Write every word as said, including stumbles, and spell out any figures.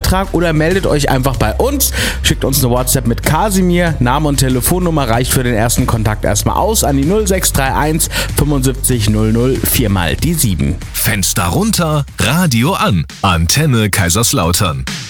Beitrag oder meldet euch einfach bei uns. Schickt uns eine WhatsApp mit Kasimir. Name und Telefonnummer reicht für den ersten Kontakt erstmal aus an die null sechs drei eins fünfundsiebzig null null vier mal die sieben. Fenster runter, Radio an. Antenne Kaiserslautern.